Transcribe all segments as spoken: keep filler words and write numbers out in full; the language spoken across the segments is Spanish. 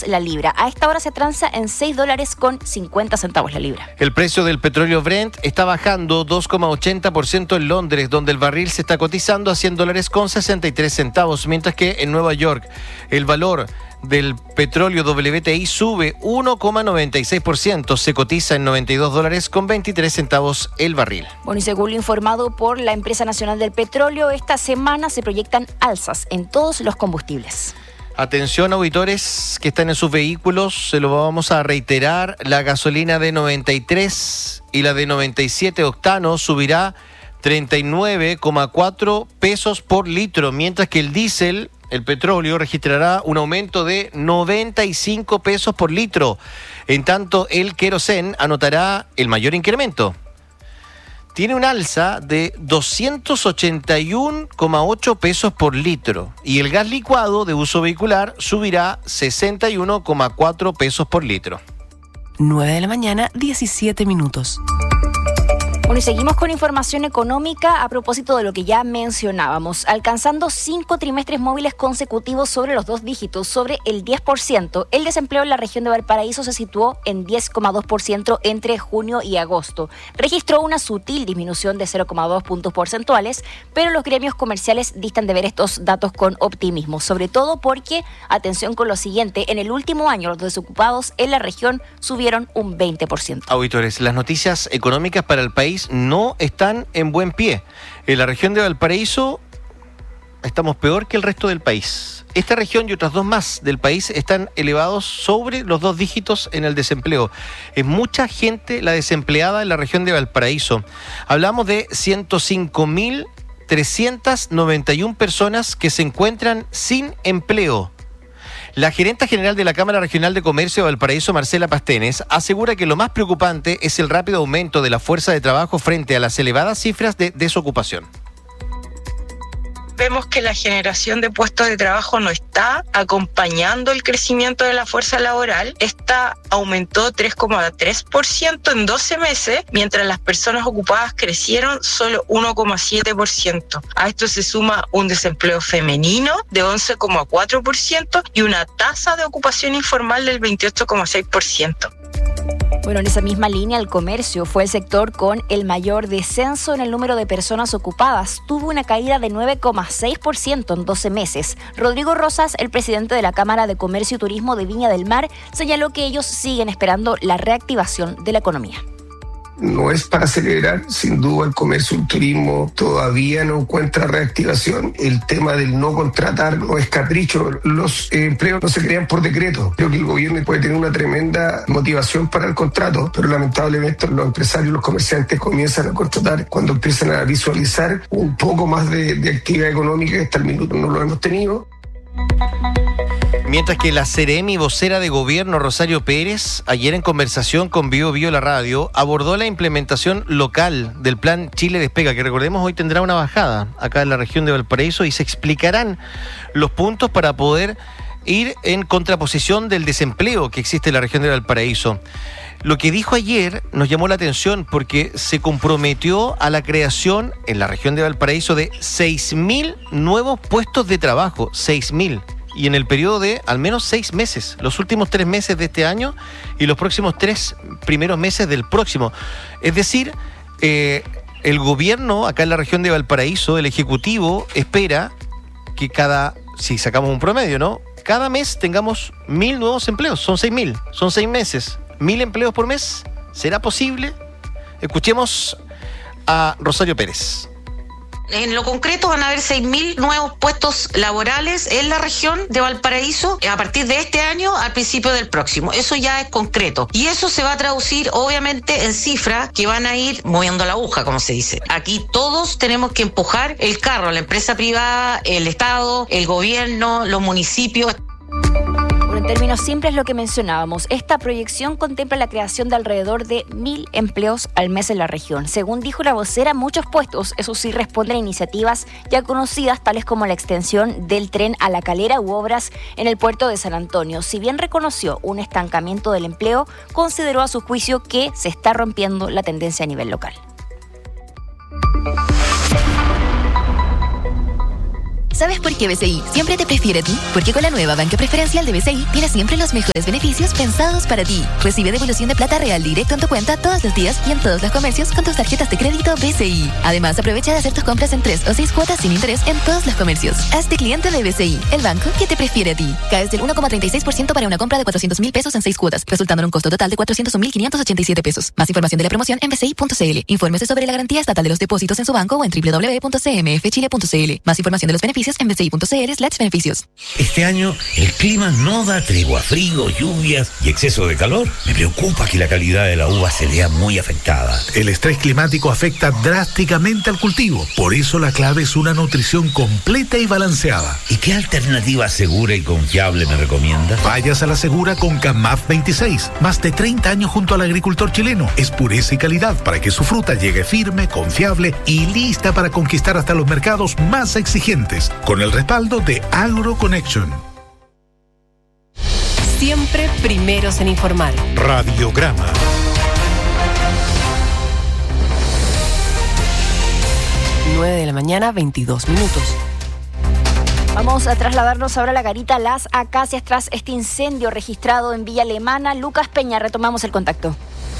pesos la libra. A esta hora se transa en seis dólares con cincuenta centavos la libra. El precio del petróleo Brent está bajando dos coma ochenta por ciento en Londres, donde el barril se está cotizando a cien dólares con sesenta y tres centavos, mientras que en Nueva York el valor del petróleo W T I sube uno coma noventa y seis por ciento, se cotiza en noventa y dos dólares con veintitrés centavos el barril. Bueno, y según lo informado por la Empresa Nacional del Petróleo, esta semana se proyectan alzas en todos los combustibles. Atención, auditores que están en sus vehículos, se lo vamos a reiterar, la gasolina de noventa y tres y la de noventa y siete octanos subirá treinta y nueve coma cuatro pesos por litro, mientras que el diésel, el petróleo, registrará un aumento de noventa y cinco pesos por litro. En tanto, el querosén anotará el mayor incremento. Tiene un alza de doscientos ochenta y uno coma ocho pesos por litro y el gas licuado de uso vehicular subirá sesenta y uno coma cuatro pesos por litro. nueve de la mañana, diecisiete minutos. Bueno, y seguimos con información económica a propósito de lo que ya mencionábamos, alcanzando cinco trimestres móviles consecutivos sobre los dos dígitos, sobre el diez por ciento. El desempleo en la región de Valparaíso se situó en diez coma dos por ciento entre junio y agosto. Registró una sutil disminución de cero coma dos puntos porcentuales, pero los gremios comerciales distan de ver estos datos con optimismo, sobre todo porque, atención con lo siguiente, en el último año los desocupados en la región subieron un veinte por ciento. Auditores, las noticias económicas para el país no están en buen pie. En la región de Valparaíso estamos peor que el resto del país. Esta región y otras dos más del país están elevados sobre los dos dígitos en el desempleo. Es mucha gente la desempleada en la región de Valparaíso. Hablamos de ciento cinco mil trescientas noventa y una personas que se encuentran sin empleo. La gerenta general de la Cámara Regional de Comercio de Valparaíso, Marcela Pastenes, asegura que lo más preocupante es el rápido aumento de la fuerza de trabajo frente a las elevadas cifras de desocupación. Vemos que la generación de puestos de trabajo no está acompañando el crecimiento de la fuerza laboral. Esta aumentó tres coma tres por ciento en doce meses, mientras las personas ocupadas crecieron solo uno coma siete por ciento. A esto se suma un desempleo femenino de once coma cuatro por ciento y una tasa de ocupación informal del veintiocho coma seis por ciento. Bueno, en esa misma línea, el comercio fue el sector con el mayor descenso en el número de personas ocupadas. Tuvo una caída de nueve coma seis por ciento en doce meses. Rodrigo Rosas, el presidente de la Cámara de Comercio y Turismo de Viña del Mar, señaló que ellos siguen esperando la reactivación de la economía. No es para celebrar, sin duda el comercio y el turismo todavía no encuentra reactivación. El tema del no contratar no es capricho, los eh, empleos no se crean por decreto. Creo que el gobierno puede tener una tremenda motivación para el contrato, pero lamentablemente los empresarios, los comerciantes comienzan a contratar cuando empiezan a visualizar un poco más de, de actividad económica, que hasta el minuto no lo hemos tenido. Mientras que la Seremi vocera de gobierno, Rosario Pérez, ayer en conversación con Bio Bio la radio, abordó la implementación local del plan Chile Despega, que recordemos hoy tendrá una bajada acá en la región de Valparaíso y se explicarán los puntos para poder ir en contraposición del desempleo que existe en la región de Valparaíso. Lo que dijo ayer nos llamó la atención porque se comprometió a la creación en la región de Valparaíso de seis mil nuevos puestos de trabajo, seis mil. Y en el periodo de al menos seis meses, los últimos tres meses de este año y los próximos tres primeros meses del próximo. Es decir, eh, el gobierno acá en la región de Valparaíso, el Ejecutivo, espera que cada, si sacamos un promedio, ¿no? Cada mes tengamos mil nuevos empleos, son seis mil, son seis meses, mil empleos por mes. ¿Será posible? Escuchemos a Rosario Pérez. En lo concreto van a haber seis mil nuevos puestos laborales en la región de Valparaíso a partir de este año al principio del próximo. Eso ya es concreto. Y eso se va a traducir obviamente en cifras que van a ir moviendo la aguja, como se dice. Aquí todos tenemos que empujar el carro, la empresa privada, el Estado, el gobierno, los municipios. En términos simples, lo que mencionábamos, esta proyección contempla la creación de alrededor de mil empleos al mes en la región. Según dijo la vocera, muchos puestos, eso sí, responden a iniciativas ya conocidas, tales como la extensión del tren a La Calera u obras en el puerto de San Antonio. Si bien reconoció un estancamiento del empleo, consideró a su juicio que se está rompiendo la tendencia a nivel local. ¿Sabes por qué B C I siempre te prefiere a ti? Porque con la nueva banca preferencial de B C I tienes siempre los mejores beneficios pensados para ti. Recibe devolución de plata real directo en tu cuenta todos los días y en todos los comercios con tus tarjetas de crédito B C I. Además, aprovecha de hacer tus compras en tres o seis cuotas sin interés en todos los comercios. Hazte cliente de B C I, el banco que te prefiere a ti. Caes del uno coma treinta y seis por ciento para una compra de cuatrocientos mil pesos en seis cuotas, resultando en un costo total de cuatrocientos mil quinientos ochenta y siete pesos. Más información de la promoción en b c i punto c l. Infórmese sobre la garantía estatal de los depósitos en su banco o en doble u doble u doble u punto c m f chile punto c l. Más información de los beneficios en b c i punto c l slash beneficios. Este año el clima no da tregua, frío, lluvias y exceso de calor. Me preocupa que la calidad de la uva se vea muy afectada. El estrés climático afecta drásticamente al cultivo. Por eso la clave es una nutrición completa y balanceada. ¿Y qué alternativa segura y confiable me recomienda? Vayas a la segura con Camaf veintiséis. Más de treinta años junto al agricultor chileno. Es pureza y calidad para que su fruta llegue firme, confiable y lista para conquistar hasta los mercados más exigentes. Con el respaldo de AgroConnection. Siempre primeros en informar. Radiograma. nueve de la mañana, veintidós minutos. Vamos a trasladarnos ahora a la garita Las Acacias tras este incendio registrado en Villa Alemana. Lucas Peña, retomamos el contacto.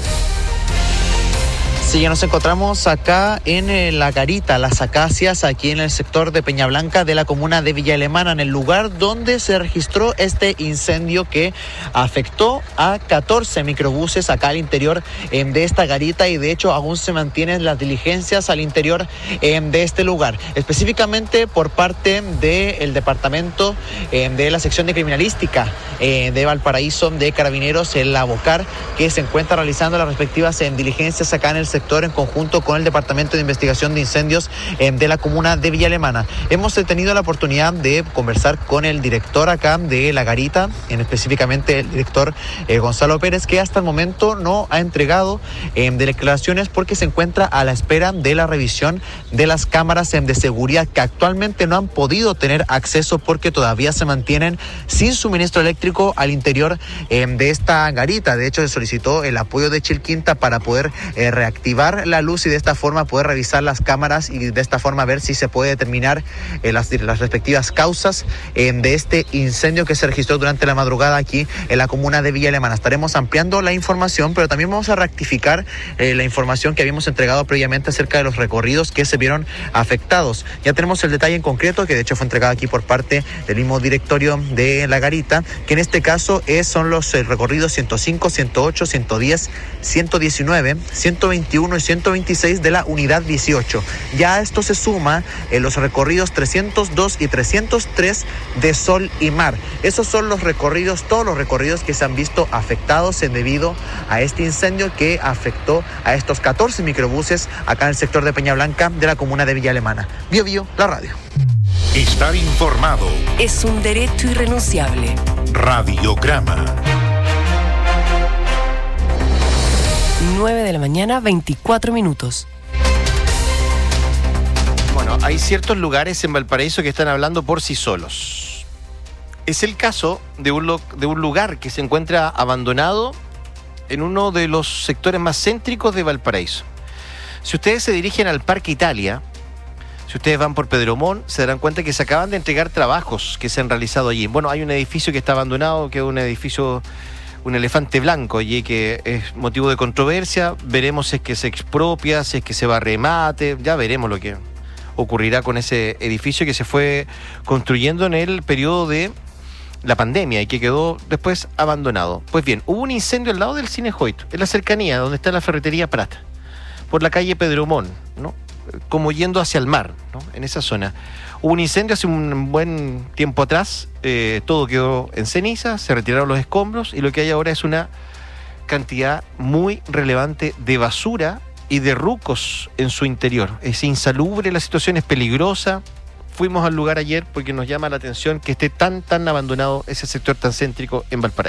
Sí, ya nos encontramos acá en eh, la garita Las Acacias, aquí en el sector de Peña Blanca de la comuna de Villa Alemana, en el lugar donde se registró este incendio que afectó a catorce microbuses acá al interior eh, de esta garita, y de hecho aún se mantienen las diligencias al interior eh, de este lugar, específicamente por parte del departamento eh, de la sección de criminalística eh, de Valparaíso de Carabineros, el Abocar, que se encuentra realizando las respectivas eh, diligencias acá en el sector en conjunto con el Departamento de Investigación de Incendios eh, de la comuna de Villa Alemana. Hemos tenido la oportunidad de conversar con el director acá de la garita, en específicamente el director eh, Gonzalo Pérez, que hasta el momento no ha entregado eh, declaraciones porque se encuentra a la espera de la revisión de las cámaras eh, de seguridad, que actualmente no han podido tener acceso porque todavía se mantienen sin suministro eléctrico al interior eh, de esta garita. De hecho, se solicitó el apoyo de Chilquinta para poder eh, reactivar la luz y de esta forma poder revisar las cámaras y de esta forma ver si se puede determinar eh, las, las respectivas causas eh, de este incendio que se registró durante la madrugada aquí en la comuna de Villa Alemana. Estaremos ampliando la información, pero también vamos a rectificar eh, la información que habíamos entregado previamente acerca de los recorridos que se vieron afectados. Ya tenemos el detalle en concreto, que de hecho fue entregado aquí por parte del mismo directorio de la garita, que en este caso es, son los eh, recorridos ciento cinco, ciento ocho, ciento diez, ciento diecinueve, ciento veintiuno y ciento veintiséis de la unidad dieciocho. Ya a esto se suma en los recorridos trescientos dos y trescientos tres de Sol y Mar. Esos son los recorridos, todos los recorridos que se han visto afectados en debido a este incendio que afectó a estos catorce microbuses acá en el sector de Peña Blanca de la comuna de Villa Alemana. Bio Bio, la radio. Estar informado es un derecho irrenunciable. Radiograma. nueve de la mañana, veinticuatro minutos. Bueno, hay ciertos lugares en Valparaíso que están hablando por sí solos. Es el caso de un, lo, de un lugar que se encuentra abandonado en uno de los sectores más céntricos de Valparaíso. Si ustedes se dirigen al Parque Italia, si ustedes van por Pedromón, se darán cuenta que se acaban de entregar trabajos que se han realizado allí. Bueno, hay un edificio que está abandonado, que es un edificio... un elefante blanco allí que es motivo de controversia. Veremos si es que se expropia, si es que se va a remate, ya veremos lo que ocurrirá con ese edificio que se fue construyendo en el periodo de la pandemia y que quedó después abandonado. Pues bien, hubo un incendio al lado del Cine Hoyt, en la cercanía donde está la ferretería Prat, por la calle Pedromón, ¿no? Como yendo hacia el mar, ¿no? En esa zona. Hubo un incendio hace un buen tiempo atrás, eh, todo quedó en ceniza, se retiraron los escombros y lo que hay ahora es una cantidad muy relevante de basura y de rucos en su interior. Es insalubre, la situación es peligrosa. Fuimos al lugar ayer porque nos llama la atención que esté tan, tan abandonado ese sector tan céntrico en Valparaíso.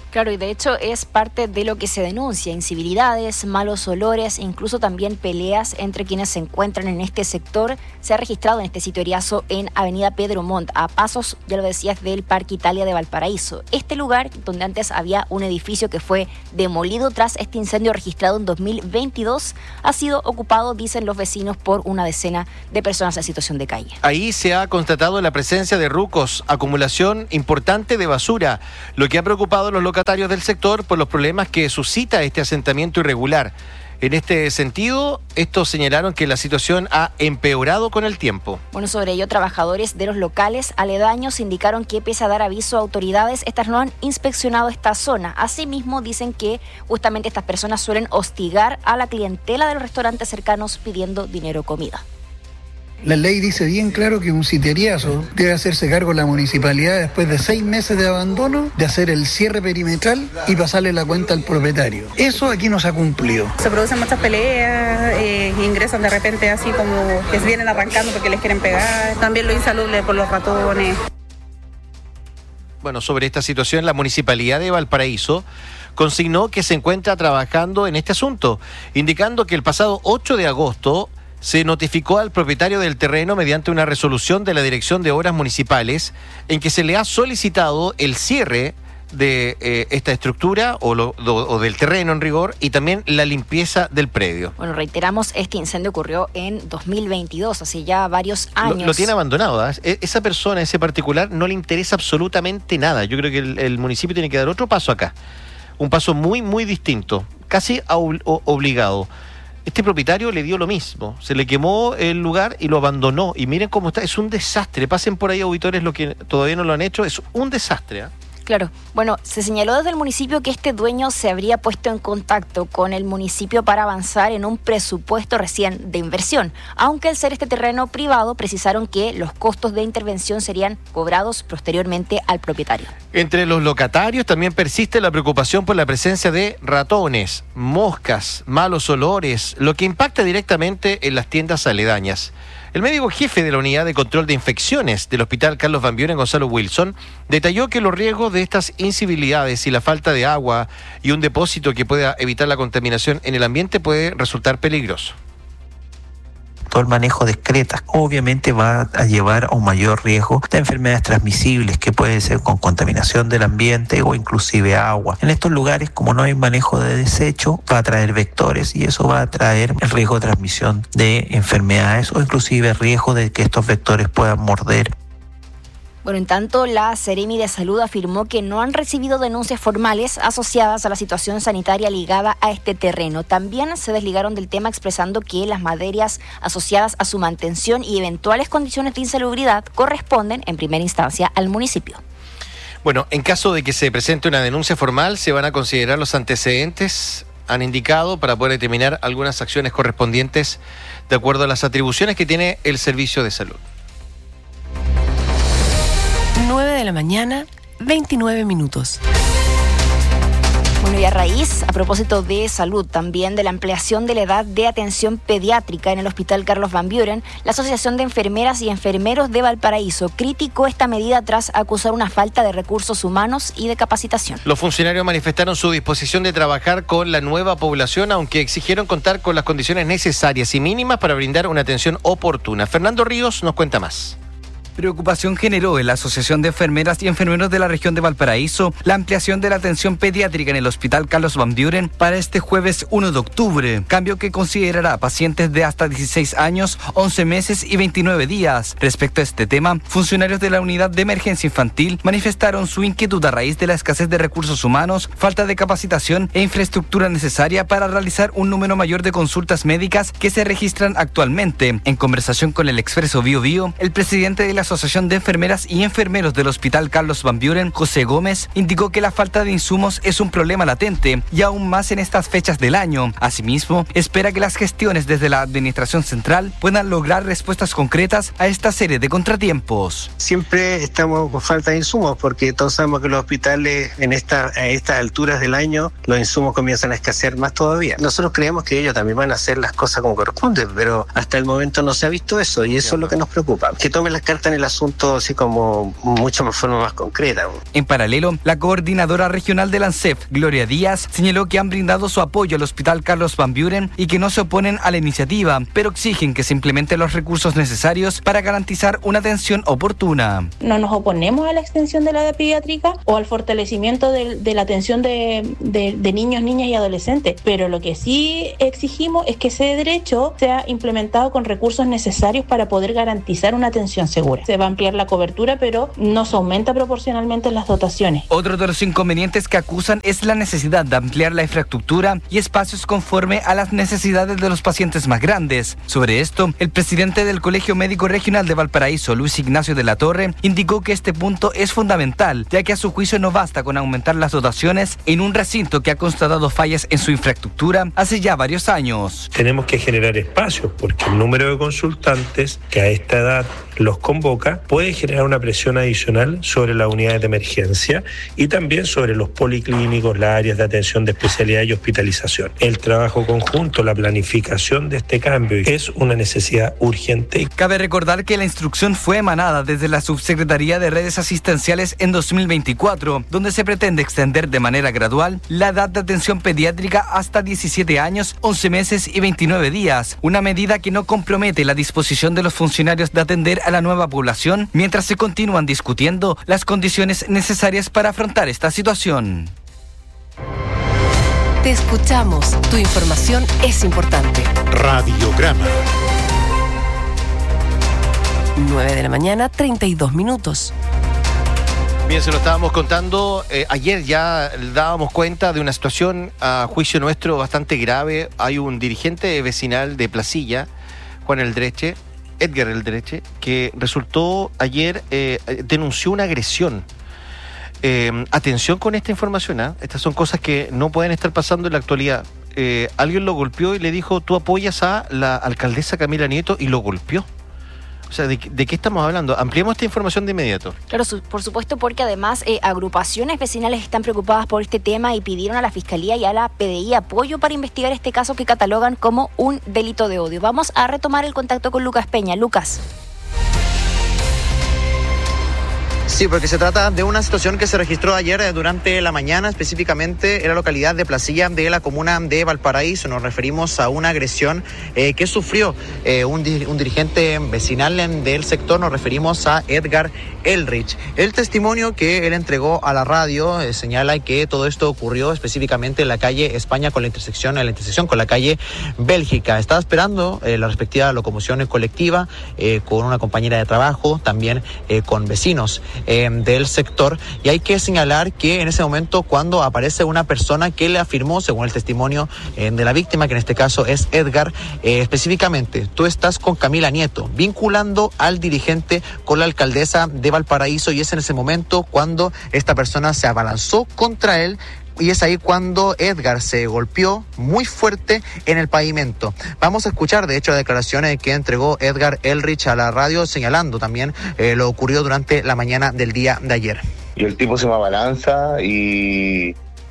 Claro, y de hecho es parte de lo que se denuncia, incivilidades, malos olores, incluso también peleas entre quienes se encuentran en este sector. Se ha registrado en este sitio Eriazo en Avenida Pedro Montt, a pasos, ya lo decías, del Parque Italia de Valparaíso. Este lugar, donde antes había un edificio que fue demolido tras este incendio registrado en dos mil veintidós, ha sido ocupado, dicen los vecinos, por una decena de personas en situación de calle. Ahí se ha constatado la presencia de rucos, acumulación importante de basura, lo que ha preocupado a los locatarios del sector por los problemas que suscita este asentamiento irregular. En este sentido, estos señalaron que la situación ha empeorado con el tiempo. Bueno, sobre ello, trabajadores de los locales aledaños indicaron que, pese a dar aviso a autoridades, estas no han inspeccionado esta zona. Asimismo, dicen que justamente estas personas suelen hostigar a la clientela de los restaurantes cercanos pidiendo dinero o comida. La ley dice bien claro que un sitieriazo debe hacerse cargo la municipalidad después de seis meses de abandono, de hacer el cierre perimetral y pasarle la cuenta al propietario. Eso aquí no se ha cumplido. Se producen muchas peleas, eh, ingresan de repente así como que se vienen arrancando porque les quieren pegar. También lo insalubre por los ratones. Bueno, sobre esta situación, la Municipalidad de Valparaíso consignó que se encuentra trabajando en este asunto, indicando que el pasado ocho de agosto se notificó al propietario del terreno mediante una resolución de la Dirección de Obras Municipales en que se le ha solicitado el cierre de eh, esta estructura o, lo, o, o del terreno en rigor y también la limpieza del predio. Bueno, reiteramos, este incendio ocurrió en dos mil veintidós, hace ya varios años. Lo, lo tiene abandonado, ¿eh? Esa persona, ese particular, no le interesa absolutamente nada. Yo creo que el, el municipio tiene que dar otro paso acá, un paso muy, muy distinto, casi ob- obligado. Este propietario le dio lo mismo, se le quemó el lugar y lo abandonó. Y miren cómo está, es un desastre. Pasen por ahí, auditores, lo que todavía no lo han hecho, es un desastre, ¿eh? Claro, bueno, se señaló desde el municipio que este dueño se habría puesto en contacto con el municipio para avanzar en un presupuesto recién de inversión, aunque al ser este terreno privado precisaron que los costos de intervención serían cobrados posteriormente al propietario. Entre los locatarios también persiste la preocupación por la presencia de ratones, moscas, malos olores, lo que impacta directamente en las tiendas aledañas. El médico jefe de la Unidad de Control de Infecciones del Hospital Carlos Van Buren, Gonzalo Wilson, detalló que los riesgos de estas incivilidades y la falta de agua y un depósito que pueda evitar la contaminación en el ambiente puede resultar peligroso. Todo el manejo de excretas obviamente va a llevar a un mayor riesgo de enfermedades transmisibles que puede ser con contaminación del ambiente o inclusive agua. En estos lugares, como no hay manejo de desecho, va a traer vectores y eso va a traer el riesgo de transmisión de enfermedades o inclusive el riesgo de que estos vectores puedan morder. Bueno, en tanto, la Seremi de Salud afirmó que no han recibido denuncias formales asociadas a la situación sanitaria ligada a este terreno. También se desligaron del tema expresando que las materias asociadas a su mantención y eventuales condiciones de insalubridad corresponden en primera instancia al municipio. Bueno, en caso de que se presente una denuncia formal, se van a considerar los antecedentes, han indicado, para poder determinar algunas acciones correspondientes de acuerdo a las atribuciones que tiene el Servicio de Salud. nueve de la mañana, veintinueve minutos. Bueno, y a raíz, a propósito de salud, también de la ampliación de la edad de atención pediátrica en el Hospital Carlos Van Buren, la Asociación de Enfermeras y Enfermeros de Valparaíso criticó esta medida tras acusar una falta de recursos humanos y de capacitación. Los funcionarios manifestaron su disposición de trabajar con la nueva población, aunque exigieron contar con las condiciones necesarias y mínimas para brindar una atención oportuna. Fernando Ríos nos cuenta más. Preocupación generó en la Asociación de Enfermeras y Enfermeros de la región de Valparaíso la ampliación de la atención pediátrica en el Hospital Carlos Van Buren para este jueves primero de octubre, cambio que considerará pacientes de hasta dieciséis años, once meses y veintinueve días. Respecto a este tema, funcionarios de la Unidad de Emergencia Infantil manifestaron su inquietud a raíz de la escasez de recursos humanos, falta de capacitación e infraestructura necesaria para realizar un número mayor de consultas médicas que se registran actualmente. En conversación con el Expreso Bio Bio, el presidente de la Asociación de Enfermeras y Enfermeros del Hospital Carlos Van Buren, José Gómez, indicó que la falta de insumos es un problema latente y aún más en estas fechas del año. Asimismo, espera que las gestiones desde la Administración Central puedan lograr respuestas concretas a esta serie de contratiempos. Siempre estamos con falta de insumos porque todos sabemos que los hospitales en esta, a estas alturas del año los insumos comienzan a escasear más todavía. Nosotros creemos que ellos también van a hacer las cosas como corresponde, pero hasta el momento no se ha visto eso y eso es lo que nos preocupa. Que tomen las cartas en el asunto así como mucho más forma más concreta. En paralelo, la coordinadora regional del ANSEF, Gloria Díaz, señaló que han brindado su apoyo al Hospital Carlos Van Buren y que no se oponen a la iniciativa, pero exigen que se implementen los recursos necesarios para garantizar una atención oportuna. No nos oponemos a la extensión de la edad pediátrica o al fortalecimiento de, de la atención de, de, de niños, niñas y adolescentes, pero lo que sí exigimos es que ese derecho sea implementado con recursos necesarios para poder garantizar una atención segura. Se va a ampliar la cobertura, pero no se aumenta proporcionalmente las dotaciones. Otro de los inconvenientes que acusan es la necesidad de ampliar la infraestructura y espacios conforme a las necesidades de los pacientes más grandes. Sobre esto, el presidente del Colegio Médico Regional de Valparaíso, Luis Ignacio de la Torre, indicó que este punto es fundamental, ya que a su juicio no basta con aumentar las dotaciones en un recinto que ha constatado fallas en su infraestructura hace ya varios años. Tenemos que generar espacios porque el número de consultantes que a esta edad los convoca puede generar una presión adicional sobre las unidades de emergencia y también sobre los policlínicos, las áreas de atención de especialidad y hospitalización. El trabajo conjunto, la planificación de este cambio es una necesidad urgente. Cabe recordar que la instrucción fue emanada desde la Subsecretaría de Redes Asistenciales en dos mil veinticuatro, donde se pretende extender de manera gradual la edad de atención pediátrica hasta diecisiete años, once meses y veintinueve días, una medida que no compromete la disposición de los funcionarios de atender a la nueva población mientras se continúan discutiendo las condiciones necesarias para afrontar esta situación. Te escuchamos. Tu información es importante. Radiograma. nueve de la mañana, treinta y dos minutos. Bien, se lo estábamos contando. Eh, ayer ya dábamos cuenta de una situación, a juicio nuestro, bastante grave. Hay un dirigente vecinal de Placilla, Juan Eldreche, Edgar Eldreche, que resultó ayer, eh, denunció una agresión. Eh, atención con esta información, ¿eh? Estas son cosas que no pueden estar pasando en la actualidad. Eh, alguien lo golpeó y le dijo, tú apoyas a la alcaldesa Camila Nieto, y lo golpeó. O sea, ¿de, de qué estamos hablando? Ampliemos esta información de inmediato. Claro, su, por supuesto, porque además eh, agrupaciones vecinales están preocupadas por este tema y pidieron a la Fiscalía y a la P D I apoyo para investigar este caso que catalogan como un delito de odio. Vamos a retomar el contacto con Lucas Peña. Lucas. Sí, porque se trata de una situación que se registró ayer durante la mañana, específicamente en la localidad de Placilla de la comuna de Valparaíso. Nos referimos a una agresión eh, que sufrió eh, un, un dirigente vecinal del sector. Nos referimos a Edgar Eldreche. El testimonio que él entregó a la radio eh, señala que todo esto ocurrió específicamente en la calle España con la intersección, en la intersección con la calle Bélgica. Estaba esperando eh, la respectiva locomoción colectiva eh, con una compañera de trabajo, también eh, con vecinos Eh, del sector, y hay que señalar que en ese momento, cuando aparece una persona que le afirmó, según el testimonio eh, de la víctima, que en este caso es Edgar, eh, específicamente, tú estás con Camila Nieto, vinculando al dirigente con la alcaldesa de Valparaíso, y es en ese momento cuando esta persona se abalanzó contra él. Y es ahí cuando Edgar se golpeó muy fuerte en el pavimento. Vamos a escuchar, de hecho, la declaración que entregó Edgar Eldreche a la radio, señalando también eh, lo ocurrido durante la mañana del día de ayer. Y el tipo se me abalanza y,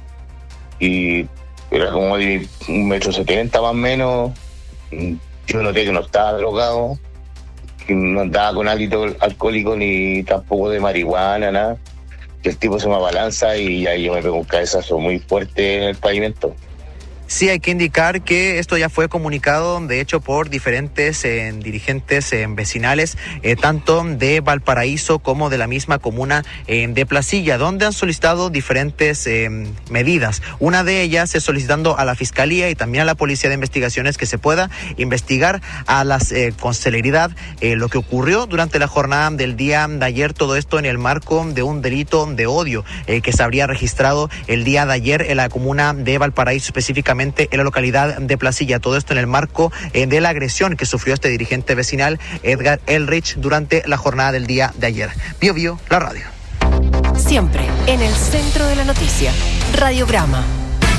y era como de un metro setenta más o menos. Yo noté que no estaba drogado, que no andaba con hálito alcohólico ni tampoco de marihuana, nada. El tipo se me abalanza y ahí yo me pego un cabezazo muy fuerte en el pavimento. Sí, hay que indicar que esto ya fue comunicado, de hecho, por diferentes eh, dirigentes eh, vecinales, eh, tanto de Valparaíso como de la misma comuna eh, de Placilla, donde han solicitado diferentes eh, medidas. Una de ellas es solicitando a la Fiscalía y también a la Policía de Investigaciones que se pueda investigar a las, eh, con celeridad eh, lo que ocurrió durante la jornada del día de ayer, todo esto en el marco de un delito de odio eh, que se habría registrado el día de ayer en la comuna de Valparaíso, específicamente en la localidad de Placilla. Todo esto en el marco eh, de la agresión que sufrió este dirigente vecinal, Edgar Eldreche, durante la jornada del día de ayer. Bio Bio, la radio. Siempre en el centro de la noticia. Radiograma.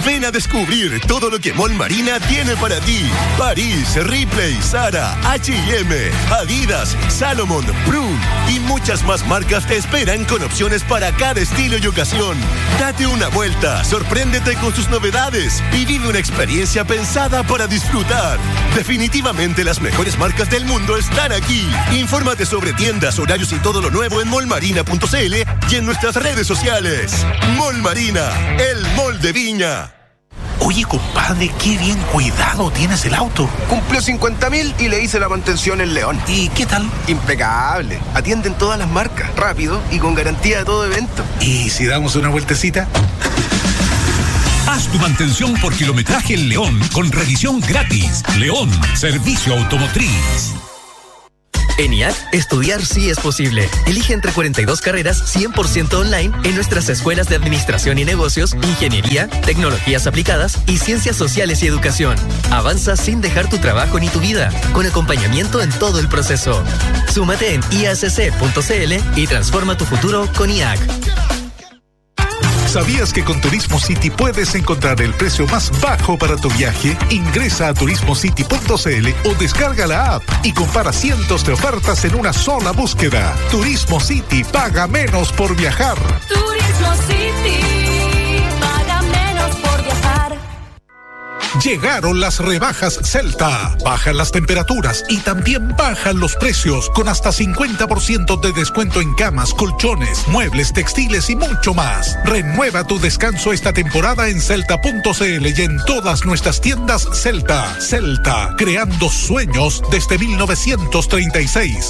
Ven a descubrir todo lo que Mall Marina tiene para ti. París, Ripley, Zara, H y M, Adidas, Salomon, Prune y muchas más marcas te esperan con opciones para cada estilo y ocasión. Date una vuelta, sorpréndete con sus novedades y vive una experiencia pensada para disfrutar. Definitivamente las mejores marcas del mundo están aquí. Infórmate sobre tiendas, horarios y todo lo nuevo en mall marina punto c l y en nuestras redes sociales. Mall Marina, el mall de Viña. Oye, compadre, qué bien cuidado tienes el auto. Cumplió cincuenta mil y le hice la mantención en León. ¿Y qué tal? Impecable. Atienden todas las marcas, rápido y con garantía de todo evento. ¿Y si damos una vueltecita? Haz tu mantención por kilometraje en León con revisión gratis. León, servicio automotriz. En I A C, estudiar sí es posible. Elige entre cuarenta y dos carreras cien por ciento online en nuestras escuelas de Administración y Negocios, Ingeniería, Tecnologías Aplicadas y Ciencias Sociales y Educación. Avanza sin dejar tu trabajo ni tu vida, con acompañamiento en todo el proceso. Súmate en i a c c punto c l y transforma tu futuro con I A C. ¿Sabías que con Turismo City puedes encontrar el precio más bajo para tu viaje? Ingresa a turismo city punto c l o descarga la app y compara cientos de ofertas en una sola búsqueda. Turismo City, paga menos por viajar. Turismo City, paga menos por viajar. Llegaron las rebajas Celta. Bajan las temperaturas y también bajan los precios con hasta cincuenta por ciento de descuento en camas, colchones, muebles, textiles y mucho más. Renueva tu descanso esta temporada en celta punto c l y en todas nuestras tiendas Celta. Celta, creando sueños desde mil novecientos treinta y seis.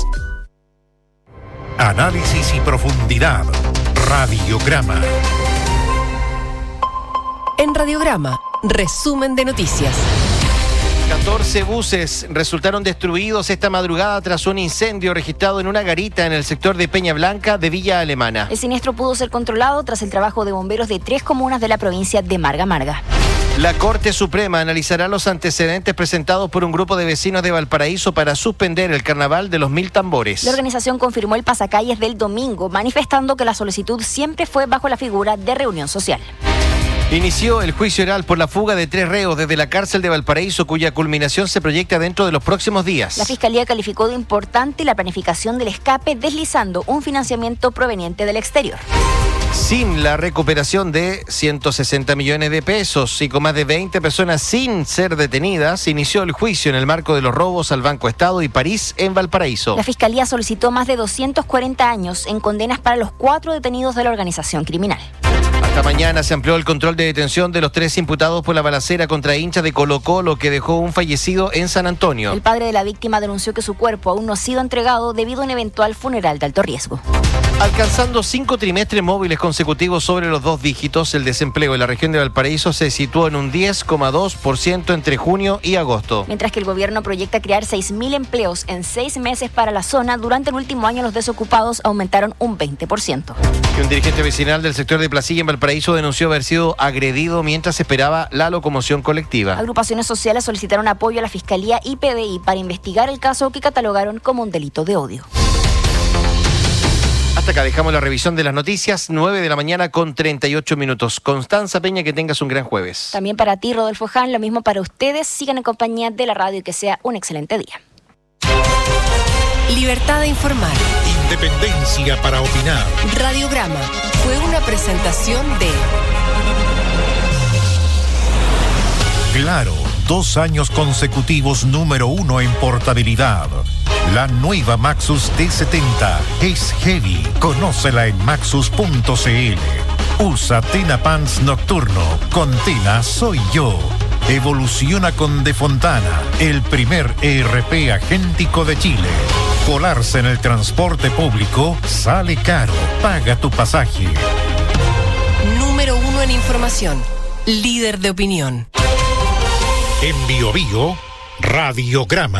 Análisis y profundidad. Radiograma. En Radiograma, resumen de noticias. catorce buses resultaron destruidos esta madrugada tras un incendio registrado en una garita en el sector de Peña Blanca de Villa Alemana. El siniestro pudo ser controlado tras el trabajo de bomberos de tres comunas de la provincia de Marga Marga. La Corte Suprema analizará los antecedentes presentados por un grupo de vecinos de Valparaíso para suspender el carnaval de los Mil Tambores. La organización confirmó el pasacalles del domingo, manifestando que la solicitud siempre fue bajo la figura de reunión social. Inició el juicio oral por la fuga de tres reos desde la cárcel de Valparaíso, cuya culminación se proyecta dentro de los próximos días. La Fiscalía calificó de importante la planificación del escape, deslizando un financiamiento proveniente del exterior. Sin la recuperación de ciento sesenta millones de pesos y con más de veinte personas sin ser detenidas, inició el juicio en el marco de los robos al Banco Estado y París en Valparaíso. La Fiscalía solicitó más de doscientos cuarenta años en condenas para los cuatro detenidos de la organización criminal. Esta mañana se amplió el control de detención de los tres imputados por la balacera contra hinchas de Colo-Colo que dejó un fallecido en San Antonio. El padre de la víctima denunció que su cuerpo aún no ha sido entregado debido a un eventual funeral de alto riesgo. Alcanzando cinco trimestres móviles consecutivos sobre los dos dígitos, el desempleo en la región de Valparaíso se situó en un diez coma dos por ciento entre junio y agosto. Mientras que el gobierno proyecta crear seis mil empleos en seis meses para la zona, durante el último año los desocupados aumentaron un veinte por ciento. Y un dirigente vecinal del sector de Placilla en Valparaíso denunció haber sido agredido mientras esperaba la locomoción colectiva. Agrupaciones sociales solicitaron apoyo a la Fiscalía y P D I para investigar el caso que catalogaron como un delito de odio. Hasta acá dejamos la revisión de las noticias, nueve de la mañana con treinta y ocho minutos. Constanza Peña, que tengas un gran jueves. También para ti, Rodolfo Ján, lo mismo para ustedes. Sigan en compañía de la radio y que sea un excelente día. Libertad de informar. Independencia para opinar. Radiograma fue una presentación de Claro, dos años consecutivos número uno en portabilidad. La nueva Maxus T setenta es heavy. Conócela en maxus punto c l. Usa Tena Pants Nocturno. Con Tena soy yo. Evoluciona con De Fontana, el primer E R P agéntico de Chile. Colarse en el transporte público sale caro. Paga tu pasaje. Número uno en información. Líder de opinión. En Bio Bio, Radiograma.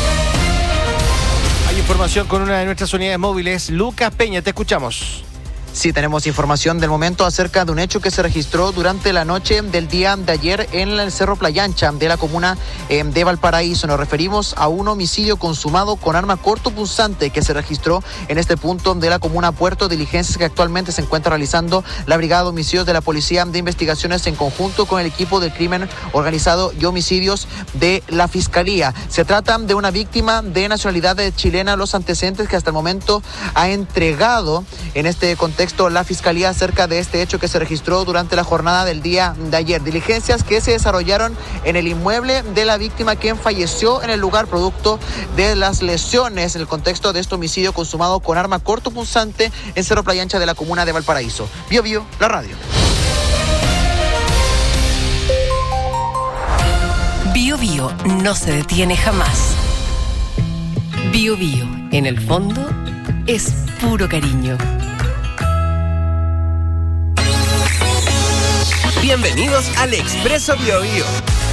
Hay información con una de nuestras unidades móviles. Lucas Peña, te escuchamos. Sí, tenemos información del momento acerca de un hecho que se registró durante la noche del día de ayer en el Cerro Playa Ancha de la comuna eh, de Valparaíso. Nos referimos a un homicidio consumado con arma cortopunzante que se registró en este punto de la comuna Puerto, diligencias que actualmente se encuentra realizando la Brigada de Homicidios de la Policía de Investigaciones en conjunto con el equipo del crimen organizado y homicidios de la Fiscalía. Se trata de una víctima de nacionalidad chilena. Los antecedentes que hasta el momento ha entregado en este contexto la Fiscalía acerca de este hecho que se registró durante la jornada del día de ayer. Diligencias que se desarrollaron en el inmueble de la víctima, quien falleció en el lugar producto de las lesiones en el contexto de este homicidio consumado con arma cortopunzante en Cerro Playa Ancha de la comuna de Valparaíso. Bio Bio, la radio. Bio Bio no se detiene jamás. Bio Bio, en el fondo, es puro cariño. Bienvenidos al Expreso Bio Bio.